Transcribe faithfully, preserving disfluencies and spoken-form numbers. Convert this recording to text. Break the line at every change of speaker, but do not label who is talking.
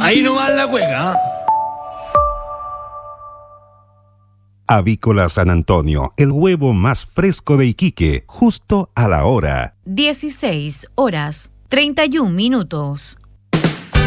Ahí nomás la cueca, ¿eh?
Avícola San Antonio, el huevo más fresco de Iquique, justo a la hora.
dieciséis horas, treinta y un minutos.